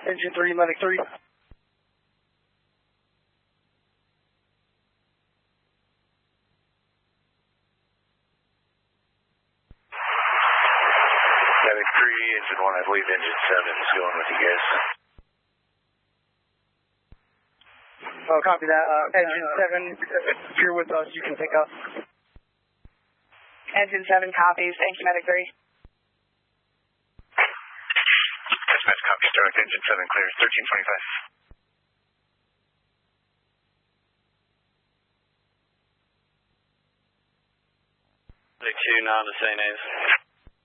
Engine 3, Medic 3. Medic 3, Engine 1, I believe Engine 7 is going with you guys. Oh, copy that. Engine 7, if you're with us, you can pick up. Engine 7 copies. Thank you, Medic 3. Dispatch copy, Starlight Engine 7 clears 1325. Medic 2, not the same as.